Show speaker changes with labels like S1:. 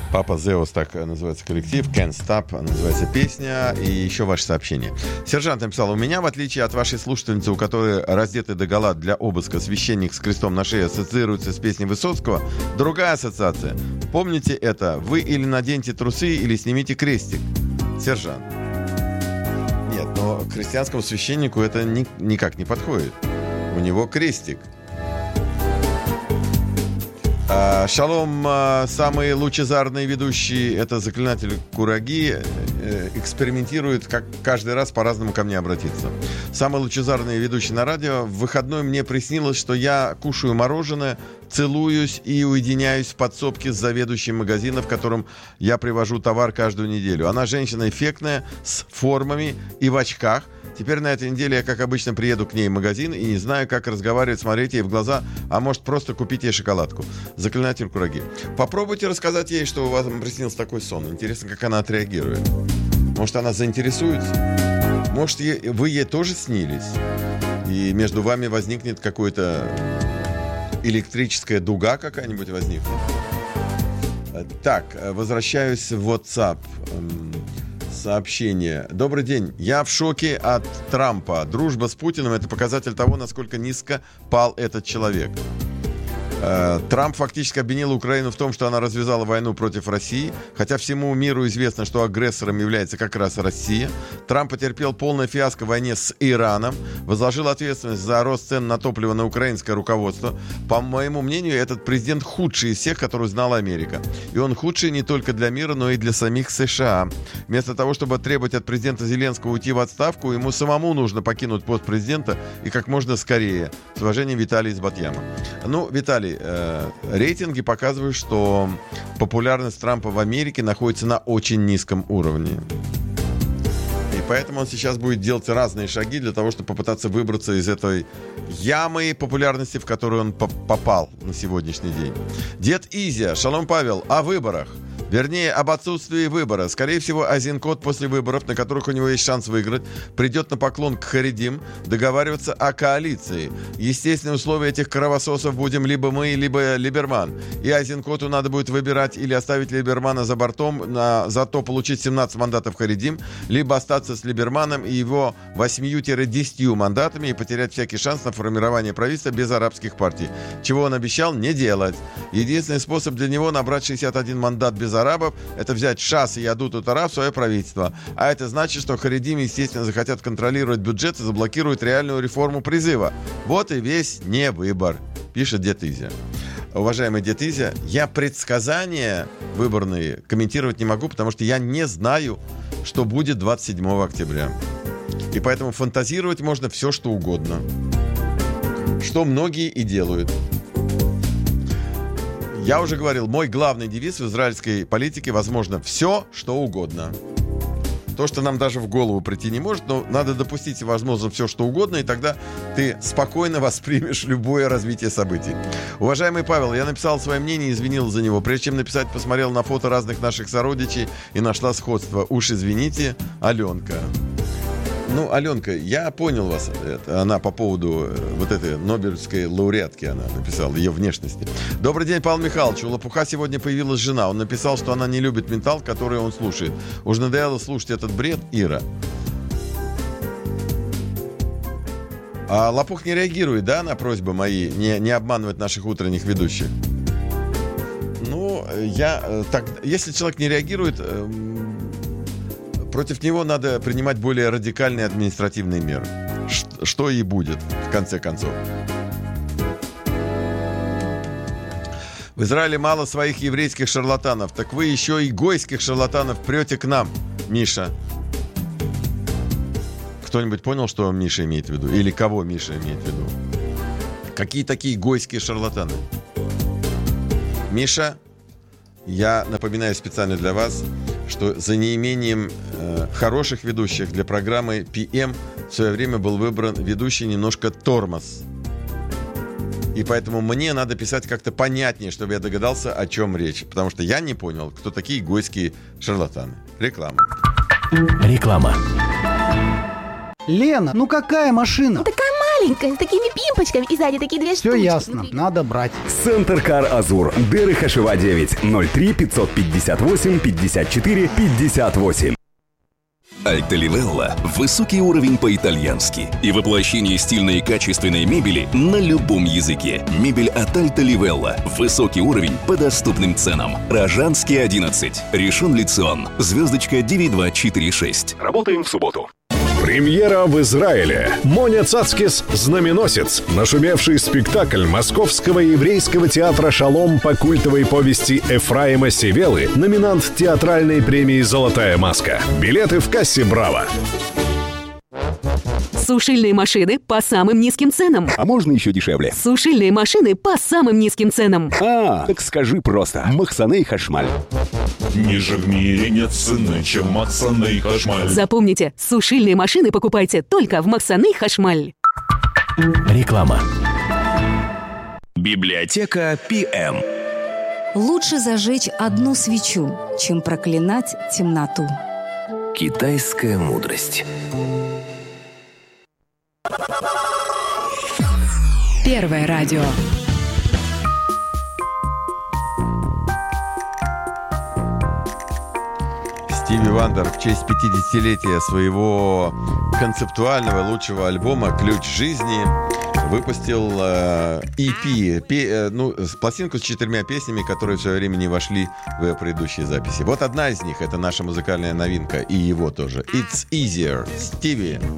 S1: Папа Зеус, так называется коллектив. Can't Stop называется песня. И еще ваше сообщение. Сержант написал: у меня, в отличие от вашей слушательницы, у которой раздетый догола для обыска священник с крестом на шее ассоциируется с песней Высоцкого, другая ассоциация. Помните это: вы или наденьте трусы, или снимите крестик. Сержант. Нет, но христианскому священнику это никак не подходит. У него крестик. Шалом, самые лучезарные ведущие, это заклинатель Кураги, экспериментирует, как каждый раз по-разному ко мне обратиться. Самые лучезарные ведущие на радио. В выходной мне приснилось, что я кушаю мороженое, целуюсь и уединяюсь в подсобке с заведующим магазина, в котором я привожу товар каждую неделю. Она женщина эффектная, с формами и в очках. Теперь на этой неделе я, как обычно, приеду к ней в магазин и не знаю, как разговаривать, смотреть ей в глаза, а может, просто купить ей шоколадку. Заклинатель Кураги. Попробуйте рассказать ей, что у вас приснился такой сон. Интересно, как она отреагирует. Может, она заинтересуется? Может, вы ей тоже снились? И между вами возникнет какая-то электрическая дуга какая-нибудь возникнет? Так, возвращаюсь в WhatsApp. Сообщение. Добрый день. Я в шоке от Трампа. Дружба с Путиным — это показатель того, насколько низко пал этот человек. Трамп фактически обвинил Украину в том, что она развязала войну против России, хотя всему миру известно, что агрессором является как раз Россия. Трамп потерпел полное фиаско в войне с Ираном, возложил ответственность за рост цен на топливо на украинское руководство. По моему мнению, этот президент худший из всех, которых знала Америка. И он худший не только для мира, но и для самих США. Вместо того, чтобы требовать от президента Зеленского уйти в отставку, ему самому нужно покинуть пост президента и как можно скорее. С уважением, Виталий из Батьяма. Ну, Виталий, рейтинги показывают, что популярность Трампа в Америке находится на очень низком уровне. И поэтому он сейчас будет делать разные шаги для того, чтобы попытаться выбраться из этой ямы популярности, в которую он попал на сегодняшний день. Дед Изя, шалом Павел, о выборах. Вернее, об отсутствии выбора. Скорее всего, Азинкот после выборов, на которых у него есть шанс выиграть, придет на поклон к Харидим договариваться о коалиции. Естественные условия этих кровососов будем либо мы, либо Либерман. И Азинкоту надо будет выбирать или оставить Либермана за бортом, зато получить 17 мандатов Харидим, либо остаться с Либерманом и его 8-10 мандатами и потерять всякий шанс на формирование правительства без арабских партий. Чего он обещал не делать. Единственный способ для него набрать 61 мандат без арабов — это взять ШАС и Ядут Ара в свое правительство. А это значит, что Харидим, естественно, захотят контролировать бюджет и заблокируют реальную реформу призыва. Вот и весь невыбор, пишет дед Изя. Уважаемый дед Изя, я предсказания выборные комментировать не могу, потому что я не знаю, что будет 27 октября. И поэтому фантазировать можно все, что угодно. Что многие и делают. Я уже говорил, мой главный девиз в израильской политике: возможно все, что угодно. То, что нам даже в голову прийти не может, но надо допустить, возможно, все, что угодно, и тогда ты спокойно воспримешь любое развитие событий. Уважаемый Павел, я написал свое мнение и извинил за него. Прежде чем написать, посмотрел на фото разных наших сородичей и нашла сходство. Уж извините, Аленка. Ну, Аленка, я понял вас. Она по поводу вот этой нобелевской лауреатки, она написала, ее внешности. Добрый день, Павел Михайлович. У Лопуха сегодня появилась жена. Он написал, что она не любит металл, который он слушает. Уж надоело слушать этот бред, Ира. А Лопух не реагирует, да, на просьбы мои не обманывать наших утренних ведущих? Ну, если человек не реагирует, против него надо принимать более радикальные административные меры. Что и будет, в конце концов. В Израиле мало своих еврейских шарлатанов. Так вы еще и гойских шарлатанов прете к нам, Миша. Кто-нибудь понял, что Миша имеет в виду? Или кого Миша имеет в виду? Какие такие гойские шарлатаны? Миша, я напоминаю специально для вас, что за неимением хороших ведущих для программы PM в свое время был выбран ведущий немножко тормоз. И поэтому мне надо писать как-то понятнее, чтобы я догадался, о чем речь. Потому что я не понял, кто такие гойские шарлатаны. Реклама.
S2: Реклама.
S3: Лена, ну какая машина?
S4: Такая
S2: маленькая, с такими пимпочками, и сзади такие две штучки.
S3: Все ясно, надо брать.
S4: Центр Кар Азур. Деры Хашева 9. 03 558 54 58.
S5: Альта Ливелла – высокий уровень по-итальянски и воплощение стильной и качественной мебели на любом языке. Мебель от Альта Ливелла – высокий уровень по доступным ценам. Рожанский 11, Ришон Лицион, звездочка 9246. Работаем в субботу.
S6: Премьера в Израиле. Моня Цацкис «Знаменосец». Нашумевший спектакль Московского еврейского театра «Шалом» по культовой повести Эфраима Севелы, номинант театральной премии «Золотая маска». Билеты в кассе «Браво».
S7: Сушильные машины по самым низким ценам.
S4: А можно еще дешевле?
S7: Сушильные машины по самым низким ценам.
S4: Так скажи просто. Махсаней Хашмаль.
S8: Ниже в мире нет цены, чем Махсаней Хашмаль.
S7: Запомните, сушильные машины покупайте только в Махсаней Хашмаль.
S9: Реклама.
S5: Библиотека ПМ.
S10: Лучше зажечь одну свечу, чем проклинать темноту.
S9: Китайская мудрость.
S10: Первое радио.
S1: Стиви Вандер в честь 50-летия своего концептуального лучшего альбома «Ключ жизни» выпустил EP, пластинку с 4 песнями, которые в свое время не вошли в его предыдущие записи. Вот одна из них — это наша музыкальная новинка, и его тоже. «It's Easier». Стиви.